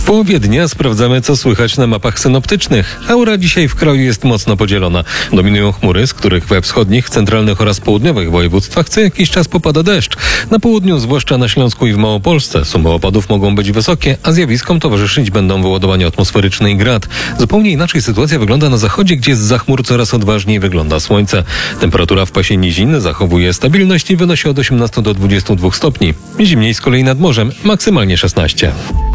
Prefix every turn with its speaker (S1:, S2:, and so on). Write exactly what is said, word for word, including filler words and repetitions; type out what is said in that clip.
S1: połowie dnia sprawdzamy, co słychać na mapach synoptycznych. Aura dzisiaj w kraju jest mocno podzielona. Dominują chmury, z których we wschodnich, centralnych oraz południowych województwach co jakiś czas popada deszcz. Na południu, zwłaszcza na Śląsku i w Małopolsce, sumy opadów mogą być wysokie, a zjawiskom towarzyszyć będą wyładowania atmosferyczne i grad. Zupełnie inaczej sytuacja wygląda na zachodzie, gdzie z za chmur coraz odważniej wygląda słońce. Temperatura w pasie nizin zachowuje stabilność i wynosi od osiemnastu do dwudziestu dwóch stopni. Zimniej z kolei nad morzem, maksymalnie szesnaście.